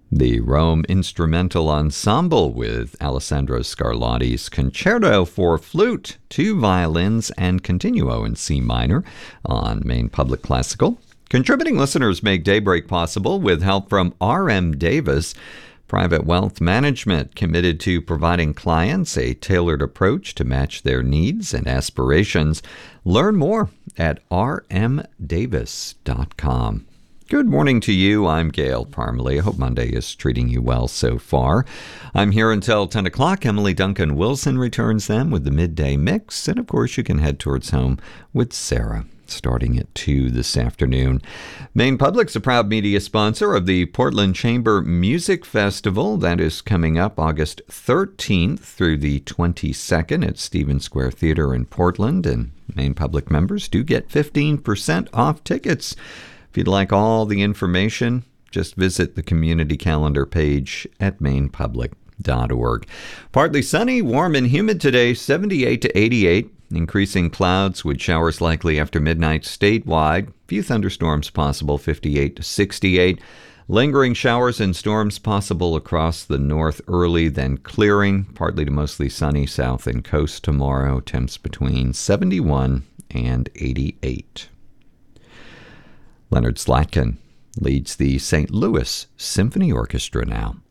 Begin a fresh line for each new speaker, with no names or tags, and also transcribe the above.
The Rome Instrumental Ensemble with Alessandro Scarlatti's Concerto for Flute, 2 violins, and Continuo in C minor on Maine Public Classical. Contributing listeners make Daybreak possible with help from R.M. Davis, Private Wealth Management, committed to providing clients a tailored approach to match their needs and aspirations. Learn more at rmdavis.com. Good morning to you. I'm Gail Parmalee. I hope Monday is treating you well so far. I'm here until 10 o'clock. Emily Duncan Wilson returns then with the midday mix. And of course, you can head towards home with Sarah starting at 2 this afternoon. Maine Public's a proud media sponsor of the Portland Chamber Music Festival. That is coming up August 13th through the 22nd at Stevens Square Theater in Portland. And Maine Public members do get 15% off tickets. If you'd like all the information, just visit the community calendar page at mainepublic.org. Partly sunny, warm and humid today, 78 to 88. Increasing clouds with showers likely after midnight statewide. Few thunderstorms possible, 58 to 68. Lingering showers and storms possible across the north early, then clearing. Partly to mostly sunny south and coast tomorrow. Temps between 71 and 88. Leonard Slatkin leads the St. Louis Symphony Orchestra now.